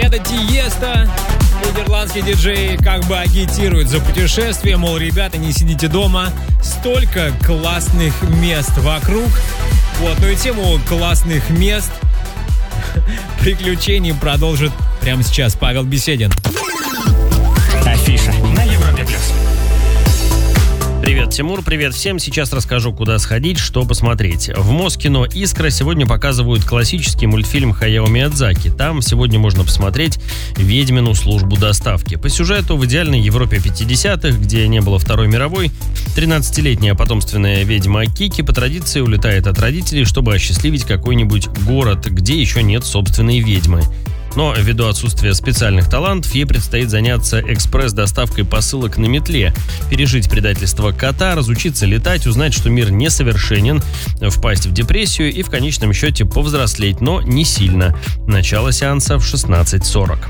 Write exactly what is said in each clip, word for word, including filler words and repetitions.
Это Тиеста. Нидерландский диджей как бы агитирует за путешествие. Мол, ребята, не сидите дома. Столько классных мест вокруг. Вот, ну и тему классных мест, приключений продолжит прямо сейчас Павел Беседин. Афиша на Европе плюс. Привет, Тимур, привет всем. Сейчас расскажу, куда сходить, что посмотреть. В Москино «Искра» сегодня показывают классический мультфильм Хаяо Миядзаки. Там сегодня можно посмотреть «Ведьмину службу доставки». По сюжету в идеальной Европе пятидесятых, где не было Второй мировой, тринадцатилетняя потомственная ведьма Кики по традиции улетает от родителей, чтобы осчастливить какой-нибудь город, где еще нет собственной ведьмы. Но ввиду отсутствия специальных талантов, ей предстоит заняться экспресс-доставкой посылок на метле, пережить предательство кота, разучиться летать, узнать, что мир несовершенен, впасть в депрессию и в конечном счете повзрослеть, но не сильно. Начало сеанса в шестнадцать сорок.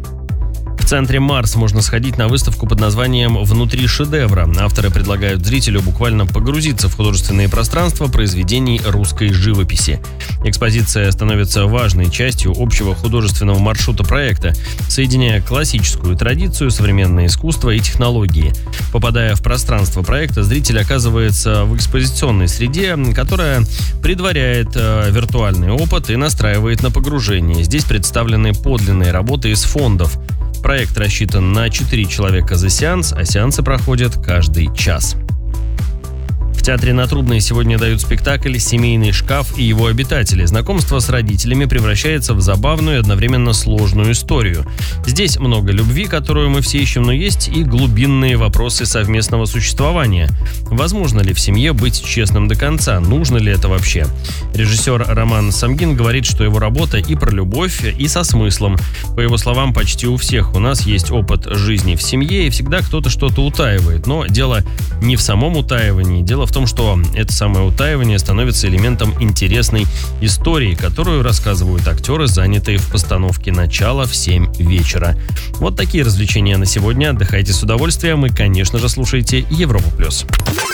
В центре Марс можно сходить на выставку под названием «Внутри шедевра». Авторы предлагают зрителю буквально погрузиться в художественные пространства произведений русской живописи. Экспозиция становится важной частью общего художественного маршрута проекта, соединяя классическую традицию, современное искусство и технологии. Попадая в пространство проекта, зритель оказывается в экспозиционной среде, которая предваряет э, виртуальный опыт и настраивает на погружение. Здесь представлены подлинные работы из фондов. Проект рассчитан на четыре человека за сеанс, а сеансы проходят каждый час. В театре на Трубной сегодня дают спектакль «Семейный шкаф и его обитатели». Знакомство с родителями превращается в забавную и одновременно сложную историю. Здесь много любви, которую мы все ищем, но есть и глубинные вопросы совместного существования. Возможно ли в семье быть честным до конца? Нужно ли это вообще? Режиссер Роман Самгин говорит, что его работа и про любовь, и со смыслом. По его словам, почти у всех у нас есть опыт жизни в семье, и всегда кто-то что-то утаивает. Но дело не в самом утаивании, дело в том, что это самое утаивание становится элементом интересной истории, которую рассказывают актеры, занятые в постановке «Начало» в семь вечера. Вот такие развлечения на сегодня. Отдыхайте с удовольствием и, конечно же, слушайте Европу+.